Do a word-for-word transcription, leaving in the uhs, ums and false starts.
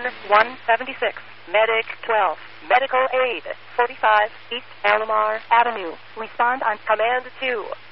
one seventy-six. Medic twelve. Medical aid forty-five East Alomar Avenue. Respond on Command two.